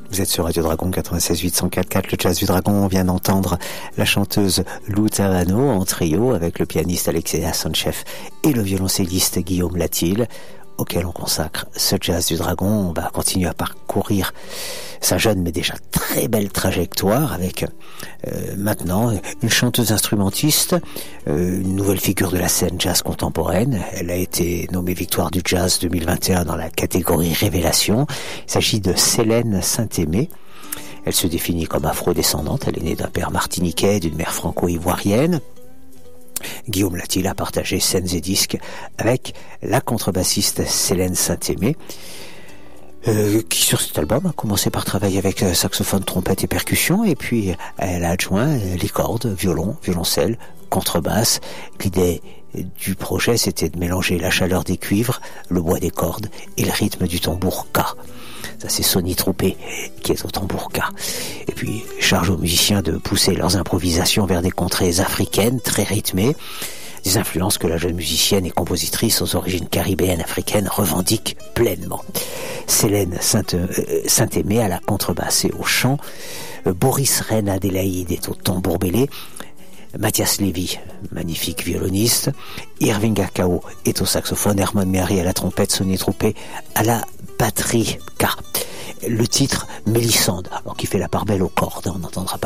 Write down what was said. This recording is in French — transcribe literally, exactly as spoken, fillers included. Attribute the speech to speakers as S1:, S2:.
S1: Vous êtes sur Radio Dragon quatre-vingt-seize huit cent quatre le Jazz du Dragon. On vient d'entendre la chanteuse Lou Taranneau en trio avec le pianiste Alexia Sanchev et le violoncelliste Guillaume Latil, auquel on consacre ce Jazz du Dragon. On va continuer à parcourir sa jeune mais déjà très belle trajectoire avec euh, maintenant une chanteuse instrumentiste, euh, une nouvelle figure de la scène jazz contemporaine. Elle a été nommée Victoire du Jazz deux mille vingt et un dans la catégorie Révélation. Il s'agit de Célène Saint-Aimé. Elle se définit comme afro-descendante. Elle est née d'un père martiniquais et d'une mère franco-ivoirienne. Guillaume Latil a partagé scènes et disques avec la contrebassiste Célène Saint-Aimé, euh, qui sur cet album a commencé par travailler avec euh, saxophone, trompette et percussion, et puis elle a adjoint euh, les cordes, violon, violoncelle, contrebasse. L'idée du projet, c'était de mélanger la chaleur des cuivres, le bois des cordes et le rythme du tambour Ka. Ça, c'est Sonny Troupé qui est au tambour Ka. Et puis, charge aux musiciens de pousser leurs improvisations vers des contrées africaines très rythmées, des influences que la jeune musicienne et compositrice aux origines caribéennes africaines revendique pleinement. Célène Saint-Aimé à la contrebasse et au chant, Boris Reine Adélaïde est au tambour bélé, Mathias Lévy, magnifique violoniste, Irving Akao est au saxophone, Herman Mehari à la trompette, Sonny Troupé à la batterie K. Le titre Mélissande, alors qui fait la part belle aux cordes, on n'entendra pas